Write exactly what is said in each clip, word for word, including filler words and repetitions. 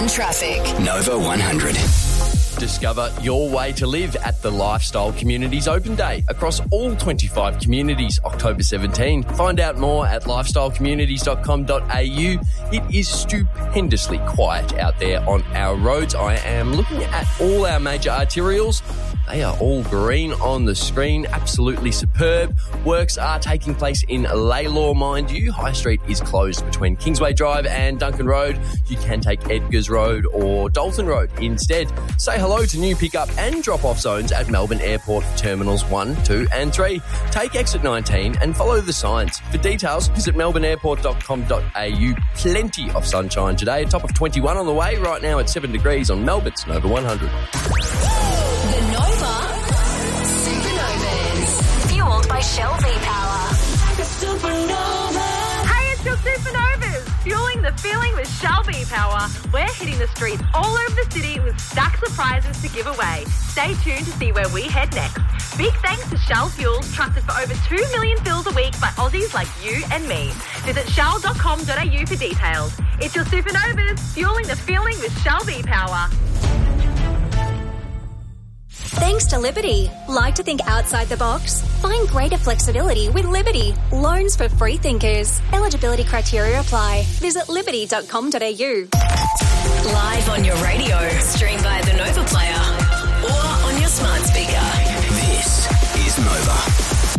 one traffic. Nova one hundred. Discover your way to live at the Lifestyle Communities Open Day across all twenty-five communities, October seventeenth. Find out more at lifestyle communities dot com dot a u. It is stupendously quiet out there on our roads. I am looking at all our major arterials. They are all green on the screen, absolutely superb. Works are taking place in Laylaw, mind you. High Street is closed between Kingsway Drive and Duncan Road. You can take Edgars Road or Dalton Road instead. Say hello to new pick-up and drop-off zones at Melbourne Airport for Terminals one, two and three. Take exit nineteen and follow the signs. For details, visit melbourne airport dot com dot a u. Plenty of sunshine today. A top of twenty-one on the way. Right now at seven degrees on Melbourne's Nova one hundred. The Nova Supernovas. Fueled by Shell V-Power. Supernova. Hey, it's your Supernovas. Fueling the feeling with Shell V-Power. We're hitting the streets all over the city with stacks of prizes to give away. Stay tuned to see where we head next. Big thanks to Shell Fuels, trusted for over two million fills a week by Aussies like you and me. Visit shell dot com dot a u for details. It's your Supernovas. Fueling the feeling with Shell V-Power. Thanks to Liberty. Like to think outside the box? Find greater flexibility with Liberty. Loans for free thinkers. Eligibility criteria apply. Visit liberty dot com dot a u. Live on your radio. Stream via the Nova Player or on your smart speaker. This is Nova.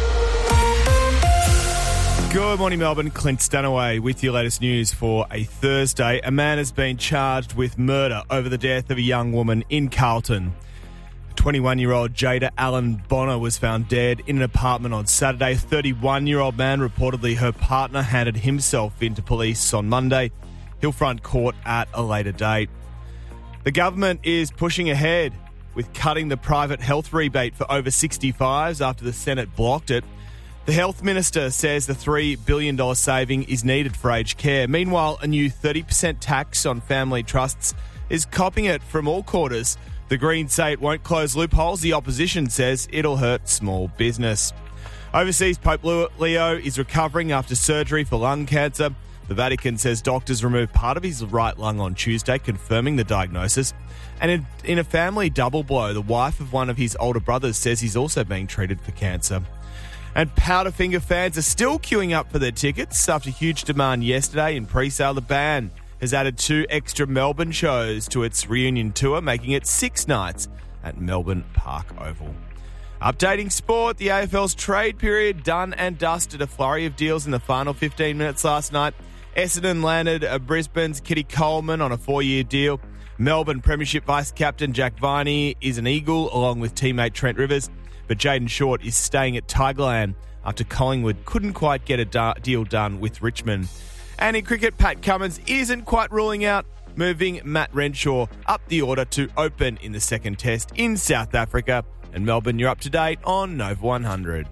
Good morning, Melbourne. Clint Stanaway with your latest news for a Thursday. A man has been charged with murder over the death of a young woman in Carlton. twenty-one-year-old Jada Allen Bonner was found dead in an apartment on Saturday. thirty-one-year-old man, reportedly her partner, handed himself into police on Monday. He'll front court at a later date. The government is pushing ahead with cutting the private health rebate for over sixty-fives after the Senate blocked it. The health minister says the three billion dollars saving is needed for aged care. Meanwhile, a new thirty percent tax on family trusts is copping it from all quarters. The Greens say it won't close loopholes. The opposition says it'll hurt small business. Overseas, Pope Leo is recovering after surgery for lung cancer. The Vatican says doctors removed part of his right lung on Tuesday, confirming the diagnosis. And in, in a family double blow, the wife of one of his older brothers says he's also being treated for cancer. And Powderfinger fans are still queuing up for their tickets after huge demand yesterday in pre-sale. The band has added two extra Melbourne shows to its reunion tour, making it six nights at Melbourne Park Oval. Updating sport, the A F L's trade period done and dusted. A flurry of deals in the final fifteen minutes last night. Essendon landed a Brisbane's Kitty Coleman on a four-year deal. Melbourne Premiership vice-captain Jack Viney is an Eagle along with teammate Trent Rivers. But Jaden Short is staying at Tigerland after Collingwood couldn't quite get a da- deal done with Richmond. And in cricket, Pat Cummins isn't quite ruling out moving Matt Renshaw up the order to open in the second test in South Africa. And Melbourne, you're up to date on Nova one hundred.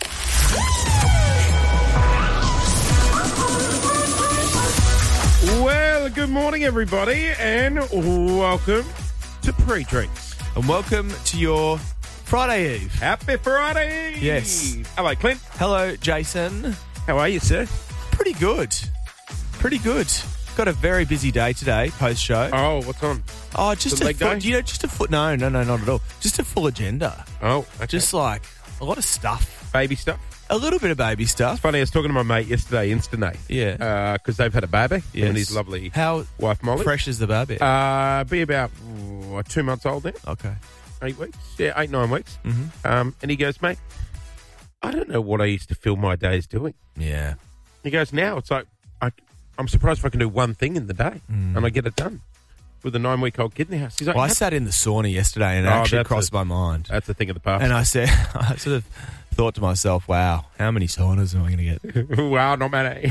Well, good morning, everybody, and welcome to Pre-Drinks. And welcome to your Friday Eve. Happy Friday! Yes. Hello, Clint. Hello, Jason. How are you, sir? Pretty good. Pretty good. Got a very busy day today, post-show. Oh, what's on? Oh, just The a leg full, day? you know, just a foot. No, no, no, not at all. Just a full agenda. Oh, okay. Just like a lot of stuff. baby stuff. A little bit of baby stuff. Funny, I was talking to my mate yesterday, Instant Yeah. because they've had a baby. Yes. Him and his lovely How wife, Molly. fresh is the baby? Uh, be about ooh, two months old now. okay. Eight weeks. Yeah, eight, nine weeks. Mm-hmm. Um, and he goes, mate, I don't know what I used to fill my days doing. Yeah. He goes, now it's like, I, I'm surprised if I can do one thing in the day Mm. and I get it done with a nine-week-old kid in the house. He's like, Well, I "How- sat in the sauna yesterday and it Oh, actually that's crossed a- my mind. that's the thing of the past. And I said, I sort of thought to myself, wow, how many saunas am I going to get? Wow, not many.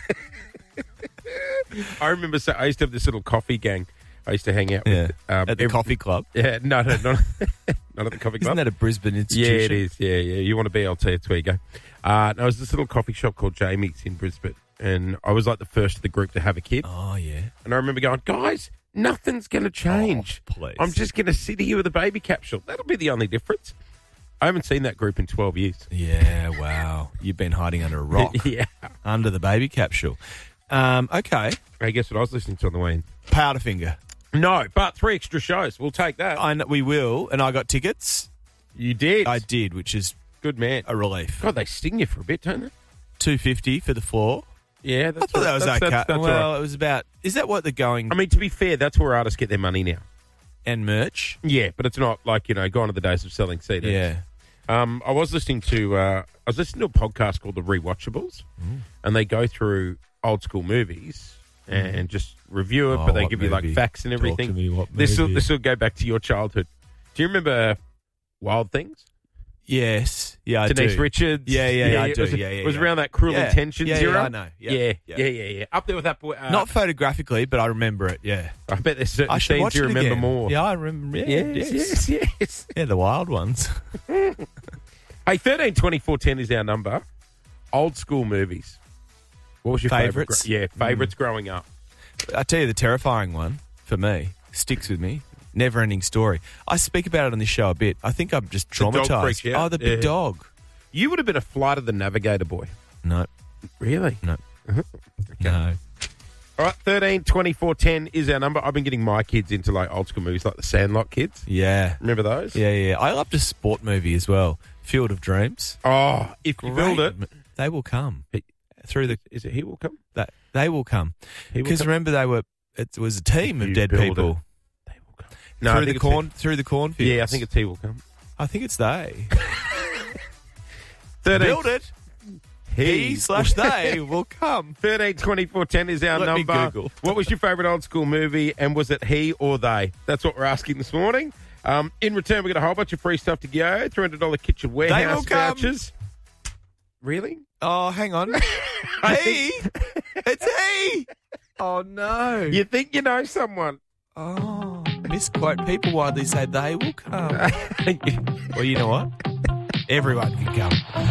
I remember, so I used to have this little coffee gang. I used to hang out Yeah. with. Um, At the every- coffee club. Yeah, no, no, not, not at the coffee club. Isn't that a Brisbane Yeah, institution? it is. Yeah, yeah. You want a B L T, it's where you go. Uh, no, it was this little coffee shop called Jamie's in Brisbane. And I was like the first of the group to have a kid. Oh, yeah. And I remember going, guys, nothing's going to change. Oh, please. I'm just going to sit here with a baby capsule. That'll be the only difference. I haven't seen that group in twelve years. Yeah, wow. You've been hiding under a rock. Yeah. Under the baby capsule. Um, okay. Hey, guess what I was listening to on the way in? Powderfinger. No, but three extra shows. We'll take that. I know, we will, and I got tickets. You did? I did, which is Good man. a relief. God, they sting you for a bit, don't they? Two fifty for the floor. Yeah, that's I thought that was that's, okay. That's, that's well, all right. it was about. Is that what they're going I mean, to be fair, that's where artists get their money now. and merch? Yeah, but it's not like, you know, gone are the days of selling C Ds. Yeah. Um, I was listening to uh, I was listening to a podcast called The Rewatchables, Mm. and they go through old school movies and just review it, Oh, but they what give you like movie? facts and Talk everything. to me, what This will movie? this will go back to your childhood. Do you remember Wild Things? Yes. Yeah, I Denise do. Richards. Yeah, yeah, yeah, I it do. was, Yeah, yeah, It was yeah. around that Cruel Yeah. Intentions Yeah, yeah, era. I know. Yeah, Yeah, yeah. yeah, yeah, yeah. Up there with that boy. Uh, Not photographically, but I remember it, yeah. I bet there's certain I should scenes watch you it remember again. more. Yeah, I remember. Yeah, Yes, yes, yes. Yeah, the wild ones. Hey, thirteen twenty four ten is our number. Old school movies. What was your Favourites? favourite? Gr- yeah, favourites growing up. I tell you, the terrifying one for me sticks with me. Never ending story. I speak about it on this show a bit. I think I'm just The dog traumatized. freaks you out? Oh, the big Yeah. dog. You would have been a Flight of the Navigator boy. No, Really? no, no. All right, thirteen twenty four ten is our number. I've been getting my kids into like old school movies like the Sandlot kids. Yeah, Remember those? yeah, yeah. I loved a sport movie as well. Field of Dreams. Oh, if you build it, they will come He- through the. is it He Will Come? That they will come He Will because Come? remember they were. It was a team of You dead build people They Will Come. No, I through think the it's corn through the cornfields. He- Yeah, I think it's He Will Come. I think it's they. thirteen Build it. He slash they will come. thirteen twenty four ten is our Let me number. Google. What was your favourite old school movie, and was it he or they? That's what we're asking this morning. Um, in return, we got a whole bunch of free stuff to go. three hundred dollars kitchen warehouse will come. vouchers. Really? Oh, hang on. I he. It's he. Oh no. You think you know someone? Oh, misquote. People widely say they will come. Well, you know what? Everyone can come.